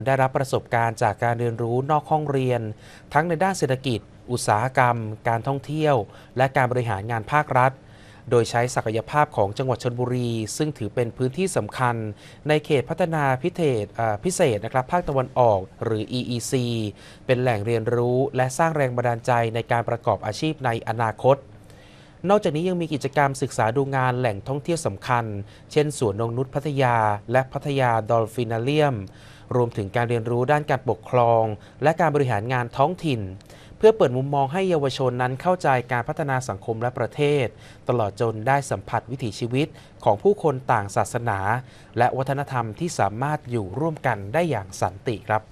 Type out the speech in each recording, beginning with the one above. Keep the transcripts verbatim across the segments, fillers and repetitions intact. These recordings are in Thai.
ได้รับประสบการณ์จากการเรียนรู้นอกห้องเรียนทั้งในด้านเศรษฐกิจอุตสาหกรรมการท่องเที่ยวและการบริหารงานภาครัฐโดยใช้ศักยภาพของจังหวัดชลบุรีซึ่งถือเป็นพื้นที่สำคัญในเขตพัฒนาพิเศษพิเศษนะครับภาคตะวันออกหรือ อี อี ซี เป็นแหล่งเรียนรู้และสร้างแรงบันดาลใจในการประกอบอาชีพในอนาคตนอกจากนี้ยังมีกิจกรรมศึกษาดูงานแหล่งท่องเที่ยวสำคัญเช่นสวนนงนุชพัทยาและพัทยาดอลฟินาเลียมรวมถึงการเรียนรู้ด้านการปกครองและการบริหารงานท้องถิ่นเพื่อเปิดมุมมองให้เยาวชนนั้นเข้าใจการพัฒนาสังคมและประเทศตลอดจนได้สัมผัสวิถีชีวิตของผู้คนต่างศาสนาและวัฒนธรรมที่สามารถอยู่ร่วมกันได้อย่างสันติครับ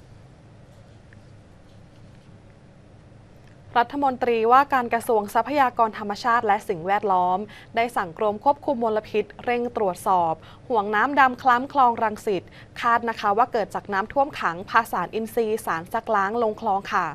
รัฐมนตรีว่าการกระทรวงทรัพยากรธรรมชาติและสิ่งแวดล้อมได้สั่งกรมควบคุมมลพิษเร่งตรวจสอบห่วงน้ำดำคล้ำคลองรังสิตคาดนะคะว่าเกิดจากน้ำท่วมขังพาสารอินทรีย์สารซักล้างลงคลองค่ะ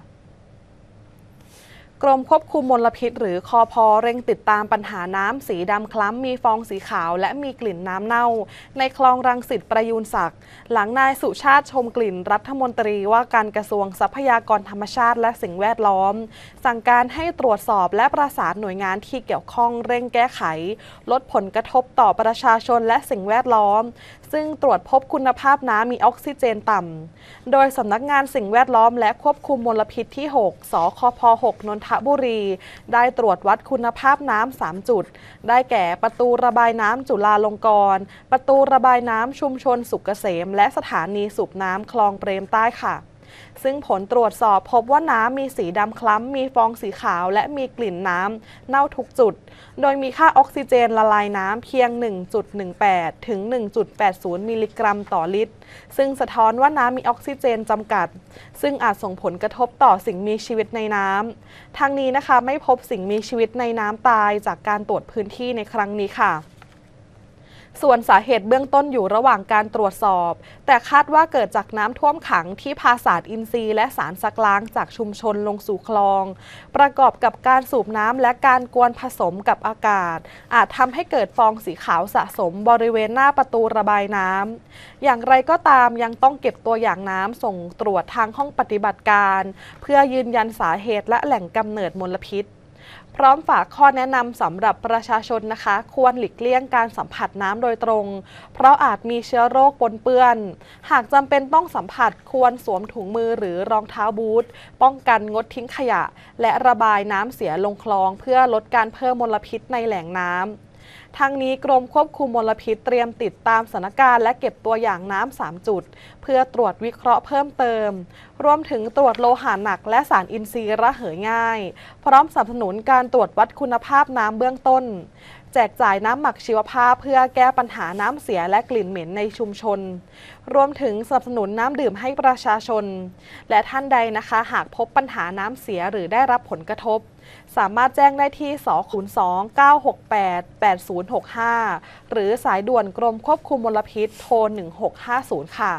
กรมควบคุมมลพิษหรือคพ.เร่งติดตามปัญหาน้ำสีดำคล้ำมีฟองสีขาวและมีกลิ่นน้ำเน่าในคลองรังสิตประยูนศักดิ์หลังนายสุชาติชมกลิ่นรัฐมนตรีว่าการกระทรวงทรัพยากรธรรมชาติและสิ่งแวดล้อมสั่งการให้ตรวจสอบและประสานหน่วยงานที่เกี่ยวข้องเร่งแก้ไขลดผลกระทบต่อประชาชนและสิ่งแวดล้อมซึ่งตรวจพบคุณภาพน้ำมีออกซิเจนต่ำโดยสำนักงานสิ่งแวดล้อมและควบคุมมลพิษที่หกสคพหกนนทบุรีได้ตรวจวัดคุณภาพน้ำสามจุดได้แก่ประตูระบายน้ำจุฬาลงกรณ์ประตูระบายน้ำชุมชนสุขเกษมและสถานีสูบน้ำคลองเปรมใต้ค่ะซึ่งผลตรวจสอบพบว่าน้ำมีสีดำคล้ำมีฟองสีขาวและมีกลิ่นน้ำเน่าทุกจุดโดยมีค่าออกซิเจนละลายน้ำเพียง หนึ่งจุดหนึ่งแปด ถึง หนึ่งจุดแปดศูนย์ มิลลิกรัมต่อลิตรซึ่งสะท้อนว่าน้ำมีออกซิเจนจำกัดซึ่งอาจส่งผลกระทบต่อสิ่งมีชีวิตในน้ำทางนี้นะคะไม่พบสิ่งมีชีวิตในน้ำตายจากการตรวจพื้นที่ในครั้งนี้ค่ะส่วนสาเหตุเบื้องต้นอยู่ระหว่างการตรวจสอบแต่คาดว่าเกิดจากน้ำท่วมขังที่พาสารอินทรีย์และสารซักล้างจากชุมชนลงสู่คลองประกอบกับการสูบน้ำและการกวนผสมกับอากาศอาจทำให้เกิดฟองสีขาวสะสมบริเวณหน้าประตูระบายน้ำอย่างไรก็ตามยังต้องเก็บตัวอย่างน้ำส่งตรวจทางห้องปฏิบัติการเพื่อยืนยันสาเหตุและแหล่งกำเนิดมลพิษพร้อมฝากข้อแนะนำสำหรับประชาชนนะคะควรหลีกเลี่ยงการสัมผัสน้ำโดยตรงเพราะอาจมีเชื้อโรคปนเปื้อนหากจำเป็นต้องสัมผัสควรสวมถุงมือหรือรองเท้าบูทป้องกันงดทิ้งขยะและระบายน้ำเสียลงคลองเพื่อลดการเพิ่มมลพิษในแหล่งน้ำทางนี้กรมควบคุมมลพิษเตรียมติดตามสถานการณ์และเก็บตัวอย่างน้ำสามจุดเพื่อตรวจวิเคราะห์เพิ่มเติมรวมถึงตรวจโลหะหนักและสารอินทรีย์ระเหยง่ายพร้อมสนับสนุนการตรวจวัดคุณภาพน้ำเบื้องต้นแจกจ่ายน้ำหมักชีวภาพเพื่อแก้ปัญหาน้ำเสียและกลิ่นเหม็นในชุมชนรวมถึงสนับสนุนน้ำดื่มให้ประชาชนและท่านใดนะคะหากพบปัญหาน้ำเสียหรือได้รับผลกระทบสามารถแจ้งได้ที่ส ศูนย์ สอง เก้า หก แปด แปด ศูนย์ หก ห้าหรือสายด่วนกรมควบคุมมลพิษโทรหนึ่งหกห้าศูนย์ค่ะ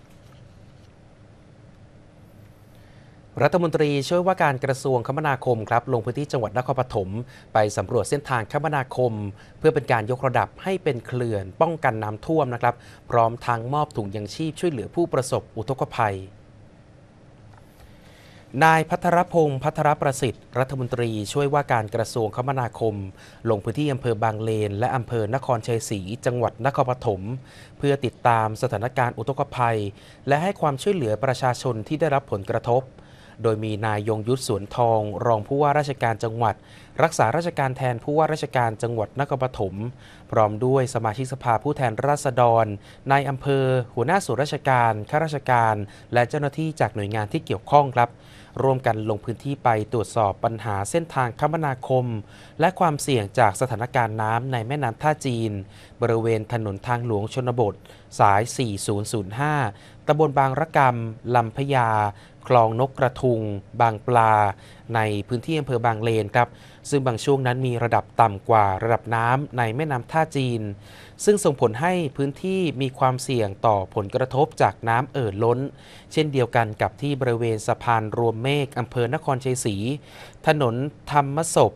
รัฐมนตรีช่วยว่าการกระทรวงคมนาคมครับลงพื้นที่จังหวัดนครปฐมไปสำรวจเส้นทางคมนาคมเพื่อเป็นการยกระดับให้เป็นเขื่อนป้องกันน้ำท่วมนะครับพร้อมทั้งมอบถุงยังชีพช่วยเหลือผู้ประสบอุทกภัยนายภัทรพงศ์ภัทรประสิทธิ์รัฐมนตรีช่วยว่าการกระทรวงคมนาคมลงพื้นที่อำเภอบางเลนและอำเภอนครชัยศรีจังหวัดนครปฐมเพื่อติดตามสถานการณ์อุทกภัยและให้ความช่วยเหลือประชาชนที่ได้รับผลกระทบโดยมีนายยงยุทธสวนทองรองผู้ว่าราชการจังหวัดรักษาราชการแทนผู้ว่าราชการจังหวัดนครปฐมพร้อมด้วยสมาชิกสภาผู้แทนราษฎรนายอำเภอหัวหน้าส่วนราชการข้าราชการและเจ้าหน้าที่จากหน่วยงานที่เกี่ยวข้องครับร่วมกันลงพื้นที่ไปตรวจสอบปัญหาเส้นทางคมนาคมและความเสี่ยงจากสถานการณ์น้ำในแม่น้ำท่าจีนบริเวณถนนทางหลวงชนบทสาย สี่ศูนย์ศูนย์ห้า ตำบลบางระกำลำพญาคลองนกกระทุงบางปลาในพื้นที่อำเภอบางเลนครับซึ่งบางช่วงนั้นมีระดับต่ำกว่าระดับน้ำในแม่น้ำท่าจีนซึ่งส่งผลให้พื้นที่มีความเสี่ยงต่อผลกระทบจากน้ำเอ่อล้นเช่นเดียวกันกับที่บริเวณสะพานรวมเมฆอำเภอนครชัยศรีถนนธรรมศพ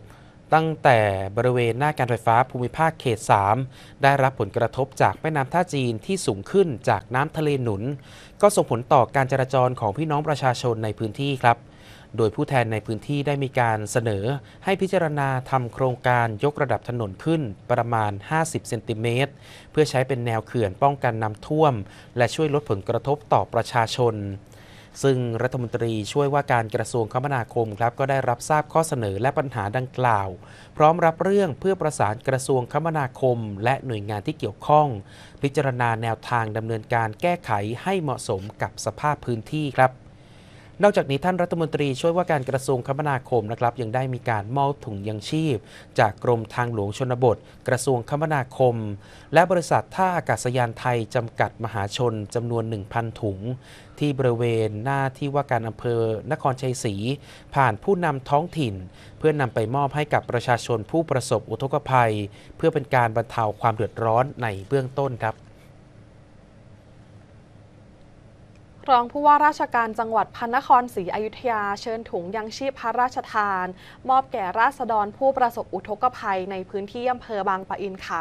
ตั้งแต่บริเวณหน้าการไฟฟ้าภูมิภาคเขต สาม ได้รับผลกระทบจากแม่น้ำท่าจีนที่สูงขึ้นจากน้ำทะเลหนุนก็ส่งผลต่อการจราจรของพี่น้องประชาชนในพื้นที่ครับโดยผู้แทนในพื้นที่ได้มีการเสนอให้พิจารณาทำโครงการยกระดับถนนขึ้นประมาณห้าสิบเซนติเมตรเพื่อใช้เป็นแนวเขื่อนป้องกันน้ำท่วมและช่วยลดผลกระทบต่อประชาชนซึ่งรัฐมนตรีช่วยว่าการกระทรวงคมนาคมครับก็ได้รับทราบข้อเสนอและปัญหาดังกล่าวพร้อมรับเรื่องเพื่อประสานกระทรวงคมนาคมและหน่วยงานที่เกี่ยวข้องพิจารณาแนวทางดำเนินการแก้ไขให้เหมาะสมกับสภาพพื้นที่ครับนอกจากนี้ท่านรัฐมนตรีช่วยว่าการกระทรวงคมนาคมนะครับยังได้มีการมอบถุงยังชีพจากกรมทางหลวงชนบทกระทรวงคมนาคมและบริษัทท่าอากาศยานไทยจำกัดมหาชนจำนวน หนึ่งพัน ถุงที่บริเวณหน้าที่ว่าการอำเภอนครชัยศรีผ่านผู้นำท้องถิ่นเพื่อนำไปมอบให้กับประชาชนผู้ประสบอุทกภัยเพื่อเป็นการบรรเทาความเดือดร้อนในเบื้องต้นครับรองผู้ว่าราชการจังหวัดพระนครศรีอยุธยาเชิญถุงยังชีพพระราชทานมอบแก่ราษฎรผู้ประสบอุทกภัยในพื้นที่อำเภอบางปะอินค่ะ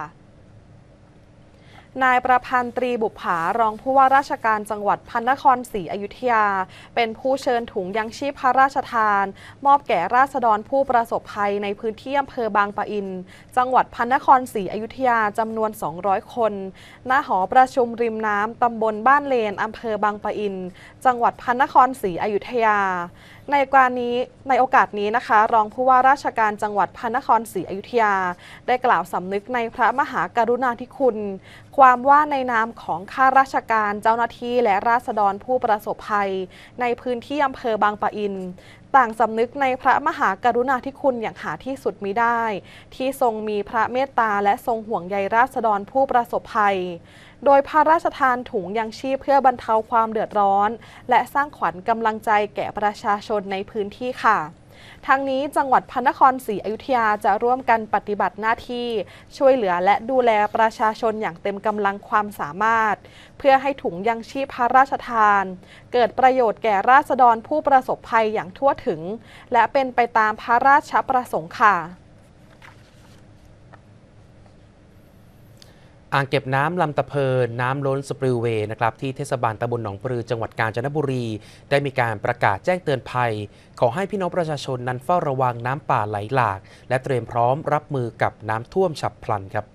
นายประพันธ์ตรีบุปผารองผู้ว่าราชการจังหวัดพระนครศรีอยุธยาเป็นผู้เชิญถุงยังชีพพระราชทานมอบแก่ราษฎรผู้ประสบภัยในพื้นที่อำเภอบางปะอินจังหวัดพระนครศรีอยุธยาจำนวนสองร้อยคนณหอประชุมริมน้ำตำบลบ้านเลนอำเภอบางปะอินจังหวัดพระนครศรีอยุธยาในการนี้ในโอกาสนี้นะคะรองผู้ว่าราชการจังหวัดพระนครศรีอยุธยาได้กล่าวสำนึกในพระมหากรุณาธิคุณความว่าในนามของข้าราชการเจ้าหน้าที่และราษฎรผู้ประสบภัยในพื้นที่อำเภอบางปะอินต่างสำนึกในพระมหากรุณาธิคุณอย่างหาที่สุดมิได้ที่ทรงมีพระเมตตาและทรงห่วงใยราษฎรผู้ประสบภัยโดยพระราชทานถุงยังชีพเพื่อบรรเทาความเดือดร้อนและสร้างขวัญกำลังใจแก่ประชาชนในพื้นที่ค่ะทั้งนี้จังหวัดพระนครศรีอยุธยาจะร่วมกันปฏิบัติหน้าที่ช่วยเหลือและดูแลประชาชนอย่างเต็มกำลังความสามารถเพื่อให้ถุงยังชีพพระราชทานเกิดประโยชน์แก่ราษฎรผู้ประสบภัยอย่างทั่วถึงและเป็นไปตามพระราชประสงค์ค่ะอ่างเก็บน้ำลำตะเพินน้ำล้นสปริลเวย์นะครับที่เทศบาลตำบลหนองปลือจังหวัดกาญจนบุรีได้มีการประกาศแจ้งเตือนภัยขอให้พี่น้องประชาชนนั้นเฝ้าระวังน้ำป่าไหลหลากและเตรียมพร้อมรับมือกับน้ำท่วมฉับพลันครับ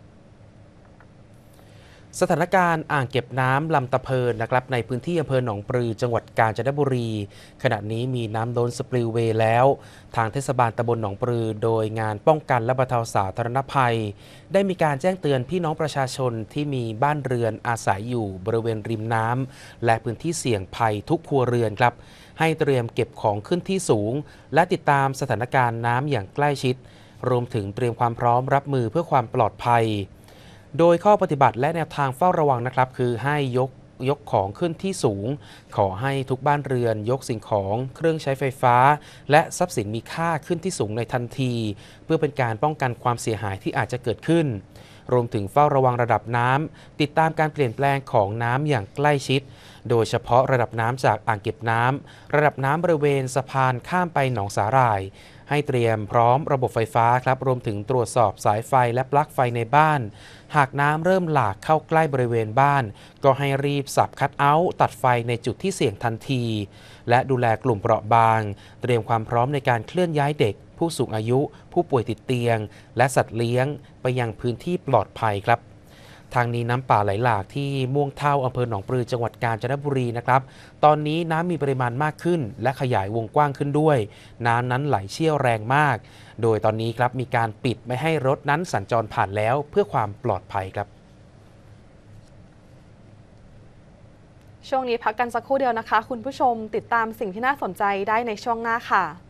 สถานการณ์อ่างเก็บน้ำลำตะเพินนะครับในพื้นที่อำเภอหนองปลือจังหวัดกาญจนบุรีขณะนี้มีน้ำล้นสปริลเวย์แล้วทางเทศบาลตำบลหนองปลือโดยงานป้องกันและบรรเทาสาธารณภัยได้มีการแจ้งเตือนพี่น้องประชาชนที่มีบ้านเรือนอาศัยอยู่บริเวณริมน้ำและพื้นที่เสี่ยงภัยทุกครัวเรือนครับให้เตรียมเก็บของขึ้นที่สูงและติดตามสถานการณ์น้ำอย่างใกล้ชิดรวมถึงเตรียมความพร้อมรับมือเพื่อความปลอดภัยโดยข้อปฏิบัติและแนวทางเฝ้าระวังนะครับคือให้ยกยกของขึ้นที่สูงขอให้ทุกบ้านเรือนยกสิ่งของเครื่องใช้ไฟฟ้าและทรัพย์สินมีค่าขึ้นที่สูงในทันทีเพื่อเป็นการป้องกันความเสียหายที่อาจจะเกิดขึ้นรวมถึงเฝ้าระวังระดับน้ำติดตามการเปลี่ยนแปลงของน้ำอย่างใกล้ชิดโดยเฉพาะระดับน้ำจากอ่างเก็บน้ำระดับน้ำบริเวณสะพานข้ามไปหนองสาหร่ายให้เตรียมพร้อมระบบไฟฟ้าครับรวมถึงตรวจสอบสายไฟและปลั๊กไฟในบ้านหากน้ำเริ่มหลากเข้าใกล้บริเวณบ้านก็ให้รีบสับคัทเอาท์ตัดไฟในจุดที่เสี่ยงทันทีและดูแลกลุ่มเปราะบางเตรียมความพร้อมในการเคลื่อนย้ายเด็กผู้สูงอายุผู้ป่วยติดเตียงและสัตว์เลี้ยงไปยังพื้นที่ปลอดภัยครับทางนี้น้ำป่าไหลหลากที่ม่วงเท่าอำเภอหนองปลือจังหวัดกาญจนบุรีนะครับตอนนี้น้ำมีปริมาณมากขึ้นและขยายวงกว้างขึ้นด้วยน้ำนั้นไหลเชี่ยวแรงมากโดยตอนนี้ครับมีการปิดไม่ให้รถนั้นสัญจรผ่านแล้วเพื่อความปลอดภัยครับช่วงนี้พักกันสักครู่เดียวนะคะคุณผู้ชมติดตามสิ่งที่น่าสนใจได้ในช่วงหน้าค่ะ